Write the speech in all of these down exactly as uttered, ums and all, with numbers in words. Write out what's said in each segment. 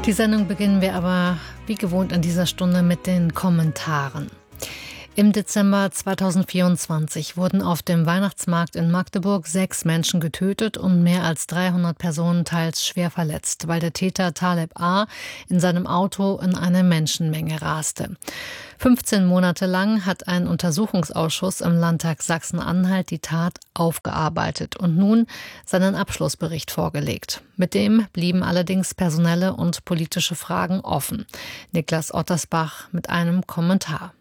Die Sendung beginnen wir aber wie gewohnt an dieser Stunde mit den Kommentaren. Im Dezember zweitausendvierundzwanzig wurden auf dem Weihnachtsmarkt in Magdeburg sechs Menschen getötet und mehr als dreihundert Personen teils schwer verletzt, weil der Täter Taleb A. in seinem Auto in eine Menschenmenge raste. fünfzehn Monate lang hat ein Untersuchungsausschuss im Landtag Sachsen-Anhalt die Tat aufgearbeitet und nun seinen Abschlussbericht vorgelegt. Mit dem blieben allerdings personelle und politische Fragen offen. Niklas Ottersbach mit einem Kommentar.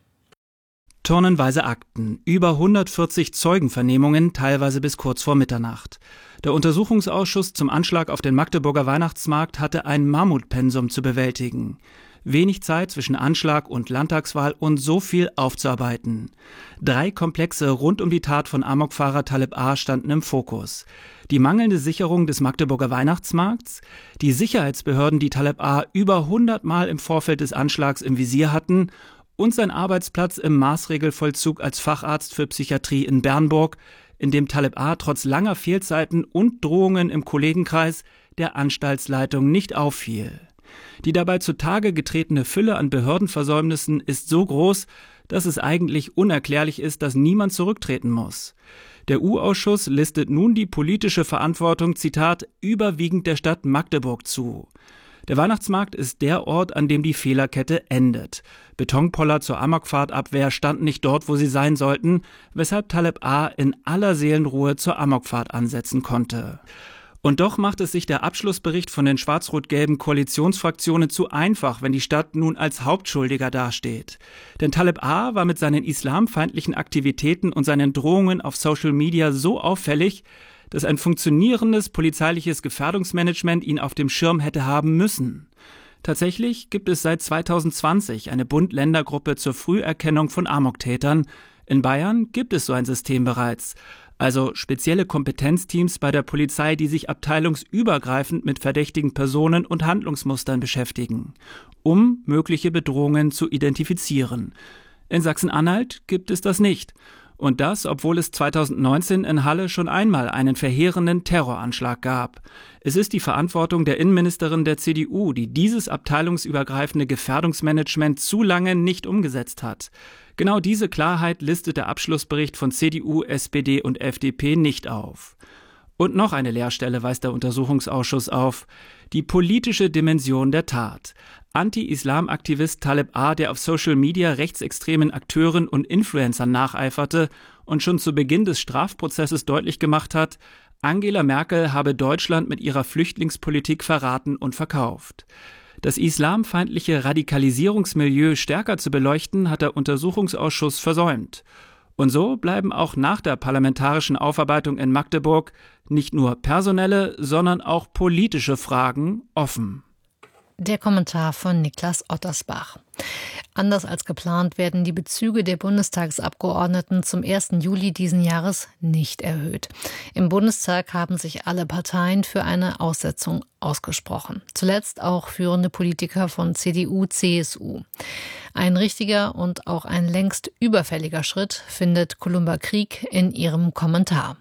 Tonnenweise Akten, über hundertvierzig Zeugenvernehmungen, teilweise bis kurz vor Mitternacht. Der Untersuchungsausschuss zum Anschlag auf den Magdeburger Weihnachtsmarkt hatte ein Mammutpensum zu bewältigen. Wenig Zeit zwischen Anschlag und Landtagswahl und so viel aufzuarbeiten. Drei Komplexe rund um die Tat von Amokfahrer Taleb A. standen im Fokus. Die mangelnde Sicherung des Magdeburger Weihnachtsmarkts, die Sicherheitsbehörden, die Taleb A. über hundert Mal im Vorfeld des Anschlags im Visier hatten, und sein Arbeitsplatz im Maßregelvollzug als Facharzt für Psychiatrie in Bernburg, in dem Taleb A. trotz langer Fehlzeiten und Drohungen im Kollegenkreis der Anstaltsleitung nicht auffiel. Die dabei zutage getretene Fülle an Behördenversäumnissen ist so groß, dass es eigentlich unerklärlich ist, dass niemand zurücktreten muss. Der U-Ausschuss listet nun die politische Verantwortung, Zitat, überwiegend der Stadt Magdeburg zu. Der Weihnachtsmarkt ist der Ort, an dem die Fehlerkette endet. Betonpoller zur Amokfahrtabwehr standen nicht dort, wo sie sein sollten, weshalb Taleb A. in aller Seelenruhe zur Amokfahrt ansetzen konnte. Und doch macht es sich der Abschlussbericht von den schwarz-rot-gelben Koalitionsfraktionen zu einfach, wenn die Stadt nun als Hauptschuldiger dasteht. Denn Taleb A. war mit seinen islamfeindlichen Aktivitäten und seinen Drohungen auf Social Media so auffällig, dass ein funktionierendes polizeiliches Gefährdungsmanagement ihn auf dem Schirm hätte haben müssen. Tatsächlich gibt es seit zweitausendzwanzig eine Bund-Länder-Gruppe zur Früherkennung von Amoktätern. In Bayern gibt es so ein System bereits. Also spezielle Kompetenzteams bei der Polizei, die sich abteilungsübergreifend mit verdächtigen Personen und Handlungsmustern beschäftigen, um mögliche Bedrohungen zu identifizieren. In Sachsen-Anhalt gibt es das nicht. Und das, obwohl es zweitausendneunzehn in Halle schon einmal einen verheerenden Terroranschlag gab. Es ist die Verantwortung der Innenministerin der C D U, die dieses abteilungsübergreifende Gefährdungsmanagement zu lange nicht umgesetzt hat. Genau diese Klarheit listet der Abschlussbericht von C D U, S P D und F D P nicht auf. Und noch eine Leerstelle weist der Untersuchungsausschuss auf: die politische Dimension der Tat. Anti-Islam-Aktivist Taleb A., der auf Social Media rechtsextremen Akteuren und Influencern nacheiferte und schon zu Beginn des Strafprozesses deutlich gemacht hat, Angela Merkel habe Deutschland mit ihrer Flüchtlingspolitik verraten und verkauft. Das islamfeindliche Radikalisierungsmilieu stärker zu beleuchten, hat der Untersuchungsausschuss versäumt. Und so bleiben auch nach der parlamentarischen Aufarbeitung in Magdeburg nicht nur personelle, sondern auch politische Fragen offen. Der Kommentar von Niklas Ottersbach. Anders als geplant werden die Bezüge der Bundestagsabgeordneten zum ersten Juli diesen Jahres nicht erhöht. Im Bundestag haben sich alle Parteien für eine Aussetzung ausgesprochen. Zuletzt auch führende Politiker von C D U, C S U. Ein richtiger und auch ein längst überfälliger Schritt, findet Columba Krieg in ihrem Kommentar.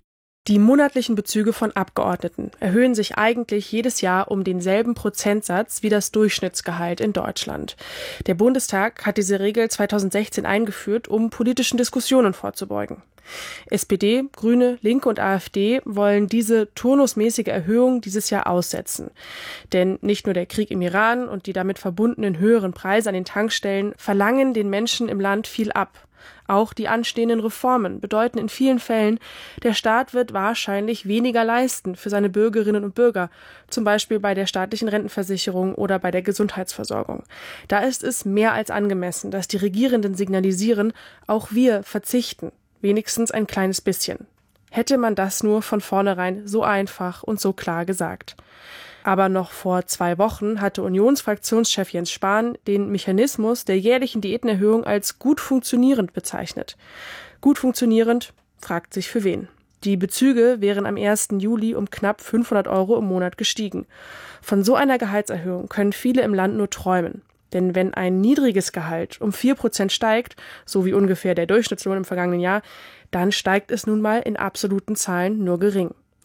Die monatlichen Bezüge von Abgeordneten erhöhen sich eigentlich jedes Jahr um denselben Prozentsatz wie das Durchschnittsgehalt in Deutschland. Der Bundestag hat diese Regel zweitausendsechzehn eingeführt, um politischen Diskussionen vorzubeugen. S P D, Grüne, Linke und AfD wollen diese turnusmäßige Erhöhung dieses Jahr aussetzen. Denn nicht nur der Krieg im Iran und die damit verbundenen höheren Preise an den Tankstellen verlangen den Menschen im Land viel ab. Auch die anstehenden Reformen bedeuten in vielen Fällen, der Staat wird wahrscheinlich weniger leisten für seine Bürgerinnen und Bürger, zum Beispiel bei der staatlichen Rentenversicherung oder bei der Gesundheitsversorgung. Da ist es mehr als angemessen, dass die Regierenden signalisieren, auch wir verzichten, wenigstens ein kleines bisschen. Hätte man das nur von vornherein so einfach und so klar gesagt. Aber noch vor zwei Wochen hatte Unionsfraktionschef Jens Spahn den Mechanismus der jährlichen Diätenerhöhung als gut funktionierend bezeichnet. Gut funktionierend, fragt sich für wen. Die Bezüge wären am ersten Juli um knapp fünfhundert Euro im Monat gestiegen. Von so einer Gehaltserhöhung können viele im Land nur träumen. Denn wenn ein niedriges Gehalt um vier Prozent steigt, so wie ungefähr der Durchschnittslohn im vergangenen Jahr, dann steigt es nun mal in absoluten Zahlen nur gering.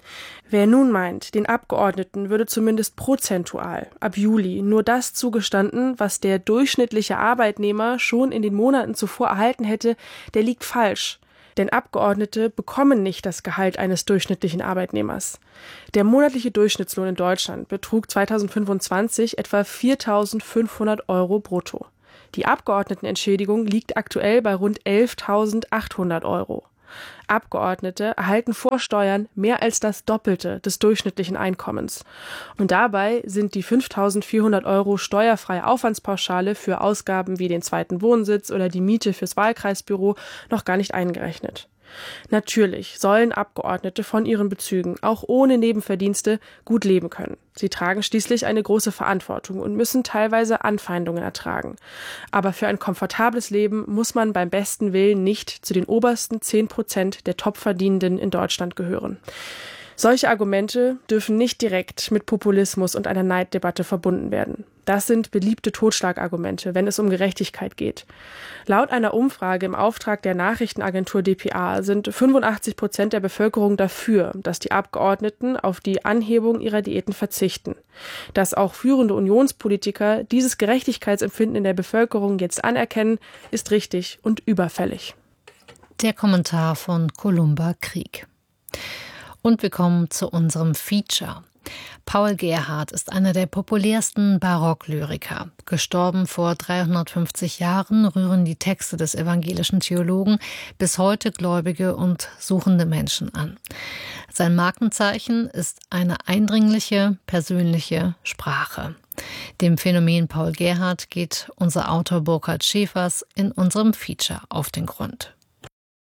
Wer nun meint, den Abgeordneten würde zumindest prozentual ab Juli nur das zugestanden, was der durchschnittliche Arbeitnehmer schon in den Monaten zuvor erhalten hätte, der liegt falsch. Denn Abgeordnete bekommen nicht das Gehalt eines durchschnittlichen Arbeitnehmers. Der monatliche Durchschnittslohn in Deutschland betrug zweitausendfünfundzwanzig etwa viertausendfünfhundert Euro brutto. Die Abgeordnetenentschädigung liegt aktuell bei rund elftausendachthundert Euro. Abgeordnete erhalten vor Steuern mehr als das Doppelte des durchschnittlichen Einkommens. Und dabei sind die fünftausendvierhundert Euro steuerfreie Aufwandspauschale für Ausgaben wie den zweiten Wohnsitz oder die Miete fürs Wahlkreisbüro noch gar nicht eingerechnet. Natürlich sollen Abgeordnete von ihren Bezügen auch ohne Nebenverdienste gut leben können. Sie tragen schließlich eine große Verantwortung und müssen teilweise Anfeindungen ertragen. Aber für ein komfortables Leben muss man beim besten Willen nicht zu den obersten zehn Prozent der Topverdienenden in Deutschland gehören. Solche Argumente dürfen nicht direkt mit Populismus und einer Neiddebatte verbunden werden. Das sind beliebte Totschlagargumente, wenn es um Gerechtigkeit geht. Laut einer Umfrage im Auftrag der Nachrichtenagentur D P A sind fünfundachtzig Prozent der Bevölkerung dafür, dass die Abgeordneten auf die Anhebung ihrer Diäten verzichten. Dass auch führende Unionspolitiker dieses Gerechtigkeitsempfinden in der Bevölkerung jetzt anerkennen, ist richtig und überfällig. Der Kommentar von Columba Krieg. Und wir kommen zu unserem Feature. Paul Gerhardt ist einer der populärsten Barocklyriker. Gestorben vor dreihundertfünfzig Jahren rühren die Texte des evangelischen Theologen bis heute gläubige und suchende Menschen an. Sein Markenzeichen ist eine eindringliche, persönliche Sprache. Dem Phänomen Paul Gerhardt geht unser Autor Burkhard Schäfers in unserem Feature auf den Grund.